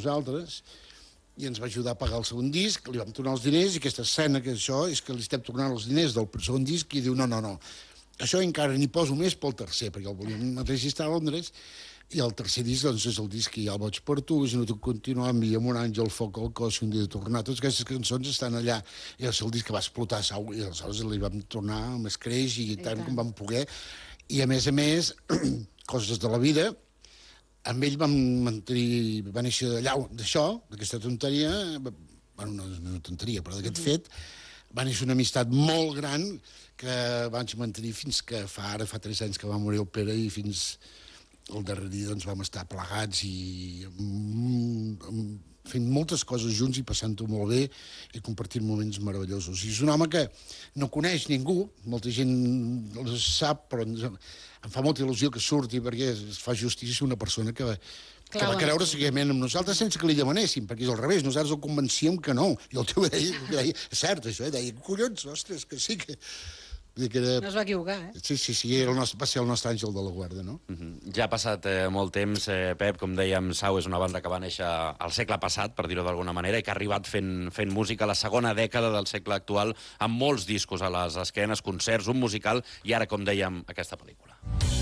nosaltres, i ens va ajudar a pagar el segon disc, li vam tornar els diners, i aquesta escena, que això, és que li estem tornant els diners del segon disc, i diu, no, això encara n'hi poso més pel tercer, perquè el volíem registrar a Londres, i el tercer disc, doncs, és el disc que ja el vaig per tu, si no tu continuar, envia'm un àngel, foc al cos, un dia de tornar, totes aquestes cançons estan allà, i és el disc que va explotar a Sau, i aleshores li vam tornar amb escreix, i tant com vam poder, i a més, coses de la vida. Amb ell va néixer d'allà, d'això, d'aquesta tonteria, bueno, no és una tonteria, però d'aquest fet, va néixer una amistat molt gran que vaig mantenir fins que fa 3 anys que va morir el Pere i fins el darrer dia doncs, vam estar plegats i fent moltes coses junts i passant-ho molt bé i compartint moments meravellosos. I és un home que no coneix ningú, molta gent el sap, però em fa molta il·lusió que surti perquè es fa justícia una persona que va creure seguiment amb nosaltres sense que li demanéssim, perquè és al revés, nosaltres el convencíem que no. I el tio deia, és cert això, deia, collons, ostres, que sí que... No es va equivocar, eh? Sí, va ser el nostre àngel de la guarda, no? Ja ha passat molt temps, Pep, com dèiem, Sau és una banda que va néixer al segle passat, per dir-ho d'alguna manera, i que ha arribat fent música a la segona dècada del segle actual, amb molts discos a les esquenes, concerts, un musical, i ara, com dèiem, aquesta pel·lícula.